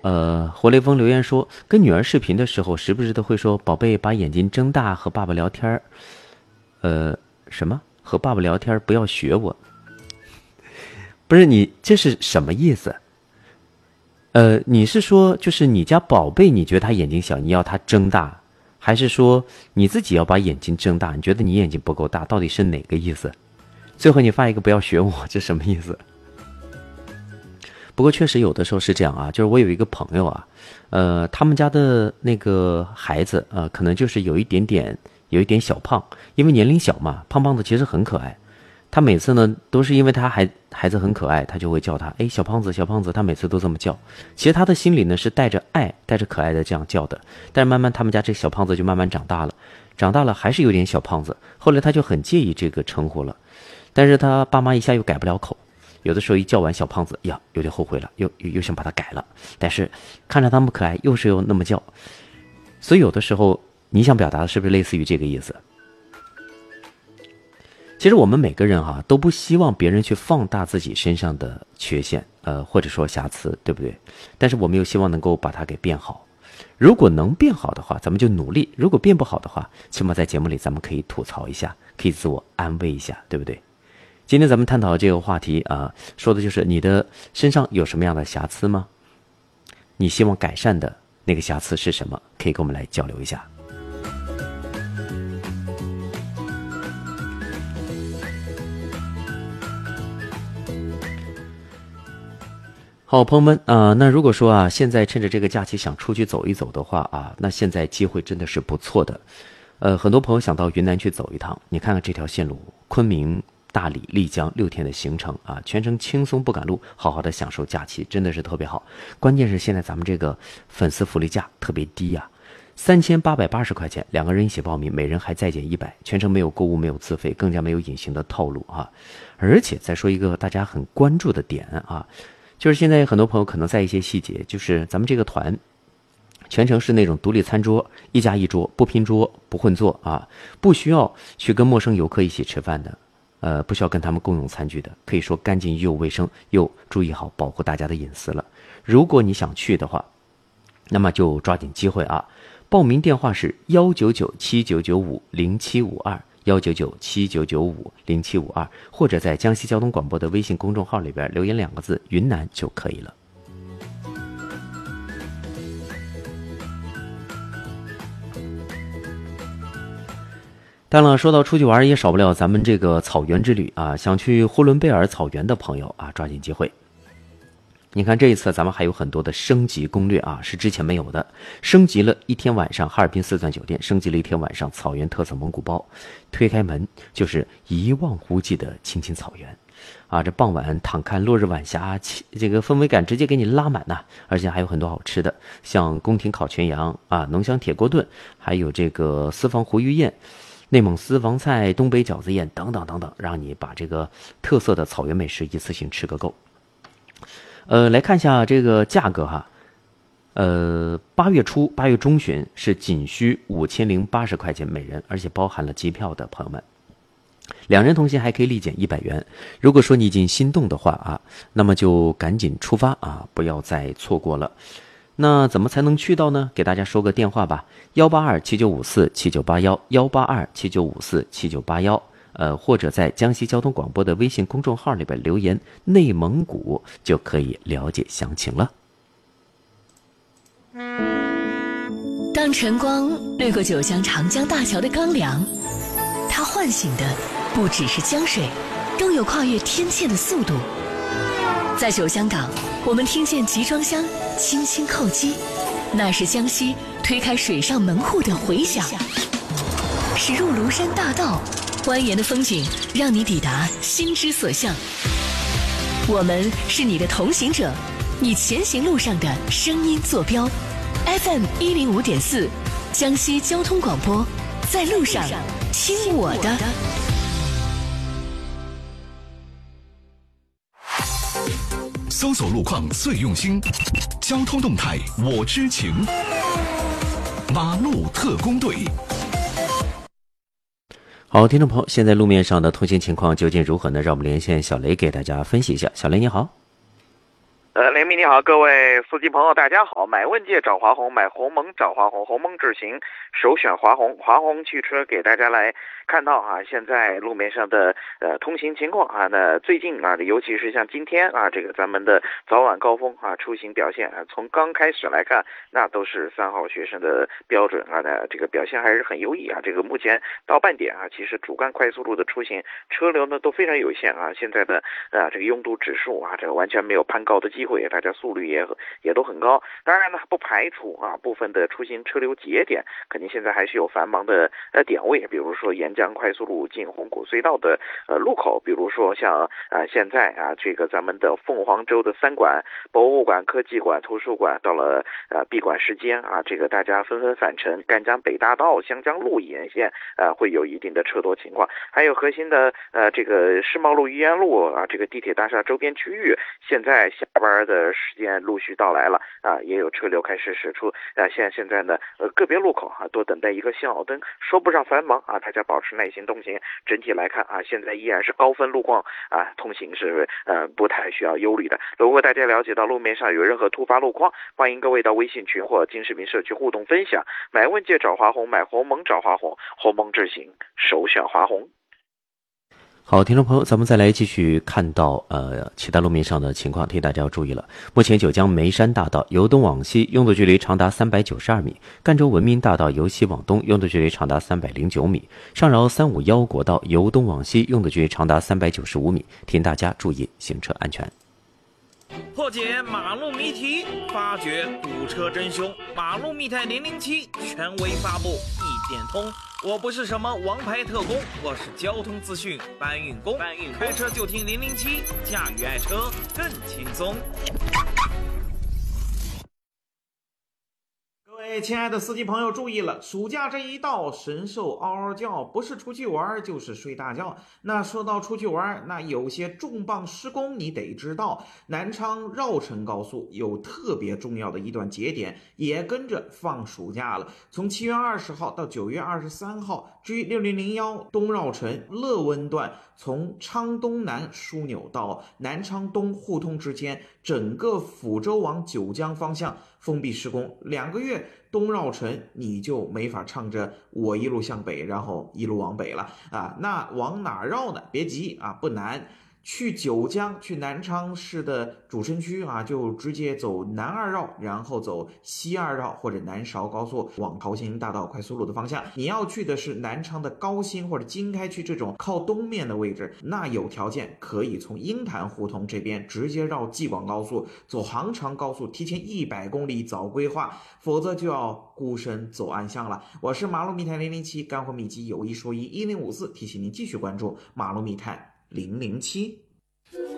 活雷锋留言说，跟女儿视频的时候，时不时的会说宝贝，把眼睛睁大，和爸爸聊天什么？和爸爸聊天不要学我。不是你这是什么意思？你是说就是你家宝贝，你觉得他眼睛小，你要他睁大，还是说你自己要把眼睛睁大？你觉得你眼睛不够大，到底是哪个意思？最后你发一个不要学我，这什么意思？不过确实有的时候是这样啊，就是我有一个朋友啊，他们家的那个孩子可能就是有一点小胖，因为年龄小嘛，胖胖的其实很可爱。他每次呢都是因为他孩子很可爱，他就会叫他小胖子小胖子，他每次都这么叫。其实他的心里呢是带着爱带着可爱的这样叫的，但是慢慢他们家这小胖子就慢慢长大了还是有点小胖子，后来他就很介意这个称呼了，但是他爸妈一下又改不了口，有的时候一叫完小胖子呀，有点后悔了，又想把它改了，但是看着他们可爱又那么叫，所以有的时候你想表达的是不是类似于这个意思？其实我们每个人都不希望别人去放大自己身上的缺陷，或者说瑕疵，对不对？但是我们又希望能够把它给变好。如果能变好的话，咱们就努力；如果变不好的话，起码在节目里咱们可以吐槽一下，可以自我安慰一下，对不对？今天咱们探讨这个话题说的就是你的身上有什么样的瑕疵吗？你希望改善的那个瑕疵是什么？可以跟我们来交流一下。好，朋友们那如果说现在趁着这个假期想出去走一走的话那现在机会真的是不错的。很多朋友想到云南去走一趟，你看看这条线路，昆明、大理、丽江6天的行程全程轻松不赶路，好好的享受假期，真的是特别好。关键是现在咱们这个粉丝福利价特别低3880块钱，2个人一起报名，每人还再减100，全程没有购物，没有自费，更加没有隐形的套路而且再说一个大家很关注的点就是现在很多朋友可能在一些细节，就是咱们这个团全程是那种独立餐桌，1加1桌，不拼桌不混坐不需要去跟陌生游客一起吃饭的，不需要跟他们共用餐具的，可以说干净又卫生，又注意好保护大家的隐私了。如果你想去的话，那么就抓紧机会报名电话是19979950752，19979950752，或者在江西交通广播的微信公众号里边留言2个字云南就可以了。当然了，说到出去玩也少不了咱们这个草原之旅想去呼伦贝尔草原的朋友抓紧机会。你看这一次咱们还有很多的升级攻略是之前没有的，升级了1天晚上哈尔滨4钻酒店，升级了1天晚上草原特色蒙古包，推开门就是一望无际的青青草原这傍晚躺看落日晚霞，这个氛围感直接给你拉满而且还有很多好吃的，像宫廷烤全羊浓香铁锅炖，还有这个私房胡鱼宴，内蒙私房菜，东北饺子宴等等等等，让你把这个特色的草原美食一次性吃个够。来看一下这个价格8月初8月中旬是仅需5080块钱每人，而且包含了机票的朋友们，2人同行还可以立减100元。如果说你已经心动的话那么就赶紧出发不要再错过了。那怎么才能去到呢？给大家说个电话吧，18279547981，18279547981，或者在江西交通广播的微信公众号里边留言内蒙古就可以了解详情了。 当晨光掠过九江长江大桥的刚凉，它唤醒的不只是江水，更有跨越天堑的速度。在九江港，我们听见集装箱轻轻叩击，那是江西推开水上门户的回响。驶入庐山大道，蜿蜒的风景让你抵达心之所向。我们是你的同行者，你前行路上的声音坐标。FM 105.4，江西交通广播，在路上听我的。 搜索路况最用心，交通动态我知情。马路特工队。 好，听众朋友，现在路面上的通行情况究竟如何呢？让我们连线小雷给大家分析一下。小雷你好。 雷米你好，各位司机朋友大家好，买问界找华宏，买鸿蒙找华宏，鸿蒙智行首选华宏，华宏汽车给大家来看到啊，现在路面上的通行情况啊，那最近啊，尤其是像今天啊，这个咱们的早晚高峰啊，出行表现啊，从刚开始来看，那都是3号学生的标准啊，那这个表现还是很优异啊。这个目前到半点啊，其实主干快速路的出行车流呢都非常有限啊，现在的这个拥堵指数啊，这个完全没有攀高的机会，大家速率也都很高。当然呢，不排除啊部分的出行车流节点，肯定现在还是有繁忙的点位，比如说沿江快速路进红谷隧道的路口，比如说像现在啊这个咱们的凤凰洲的3馆、博物馆、科技馆、图书馆，到了闭馆时间啊，这个大家纷纷返程，赣江北大道、湘江路沿线会有一定的车多情况，还有核心的这个世贸路、愚园路啊，这个地铁大厦周边区域，现在下班的时间陆续到来了啊，也有车流开始驶出现在呢个别路口啊多等待一个信号灯，说不上繁忙啊，大家保持耐心通行。整体来看啊，现在依然是高峰路况啊，通行是不太需要忧虑的。如果大家了解到路面上有任何突发路况，欢迎各位到微信群或金视频社区互动分享。买问界找华宏，买鸿蒙找华宏，鸿蒙智行首选华宏。 好，听众朋友，咱们再来继续看到其他路面上的情况，提醒大家要注意了。目前九江眉山大道由东往西拥堵距离长达392米，赣州文明大道由西往东拥堵距离长达309米，上饶351国道由东往西拥堵距离长达395米，提醒大家注意行车安全。 破解马路谜题，发掘堵车真凶。马路密探007权威发布，一点通。我不是什么王牌特工，我是交通资讯搬运工。开车就听007，驾驭爱车更轻松。 各位亲爱的司机朋友注意了，暑假这一到，神兽嗷嗷叫，不是出去玩就是睡大觉。那说到出去玩，那有些重磅施工你得知道。南昌绕城高速有特别重要的一段节点，也跟着放暑假了。从7月20号到9月23号，G6001东绕城乐温段，从昌东南枢纽到南昌东互通之间，整个抚州往九江方向封闭施工2个月，东绕城你就没法唱着我一路向北，然后一路往北了啊。那往哪绕呢？别急啊，不难。去九江，去南昌市的主城区啊，就直接走南2绕，然后走西2绕或者南韶高速往桃兴大道快速路的方向。你要去的是南昌的高新或者经开区这种靠东面的位置，那有条件可以从鹰潭胡同这边直接绕济广高速，走杭长高速，提前100公里早规划，否则就要孤身走暗巷了。我是马路密探007，干货秘籍有一说一，1054，提醒您继续关注马路密探007。